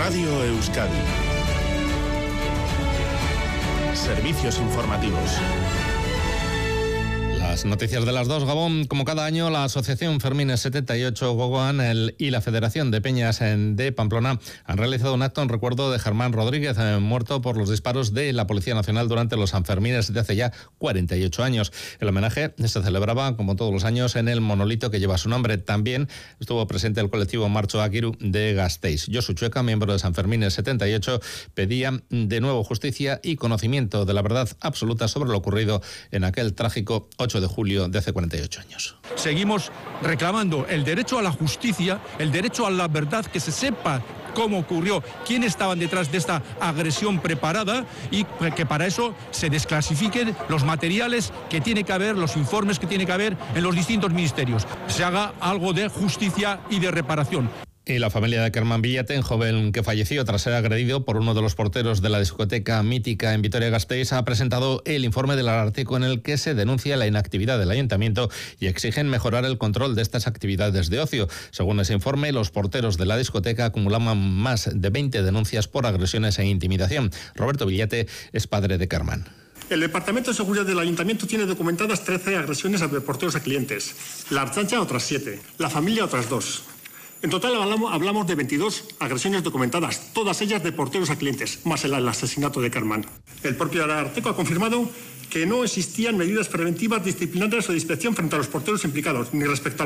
Radio Euskadi. Servicios informativos. Las noticias de las 2, Gabón. Como cada año, la Asociación Fermines 78 Gogoan y la Federación de Peñas de Pamplona han realizado un acto en recuerdo de Germán Rodríguez, muerto por los disparos de la Policía Nacional durante los Sanfermines de hace ya 48 años. El homenaje se celebraba, como todos los años, en el monolito que lleva su nombre. También estuvo presente el colectivo Marcho Akiru de Gasteiz. Josu Chueca, miembro de Sanfermines 78, pedía de nuevo justicia y conocimiento de la verdad absoluta sobre lo ocurrido en aquel trágico 8 de julio de hace 48 años. Seguimos reclamando el derecho a la justicia, el derecho a la verdad, que se sepa cómo ocurrió, quién estaban detrás de esta agresión preparada y que para eso se desclasifiquen los materiales que tiene que haber, los informes que tiene que haber en los distintos ministerios. Se haga algo de justicia y de reparación. Y la familia de Kerman Villate, joven que falleció tras ser agredido por uno de los porteros de la discoteca mítica en Vitoria-Gasteiz, ha presentado el informe del Ararteko en el que se denuncia la inactividad del ayuntamiento y exigen mejorar el control de estas actividades de ocio. Según ese informe, los porteros de la discoteca acumulaban más de 20 denuncias por agresiones e intimidación. Roberto Villate es padre de Kerman. El Departamento de Seguridad del Ayuntamiento tiene documentadas 13 agresiones a porteros a clientes. La Ertzaintza otras 7. La familia otras 2. En total hablamos de 22 agresiones documentadas, todas ellas de porteros a clientes, más el asesinato de Kerman. El propio Ararteko ha confirmado que no existían medidas preventivas, disciplinarias o de inspección frente a los porteros implicados, ni respecto a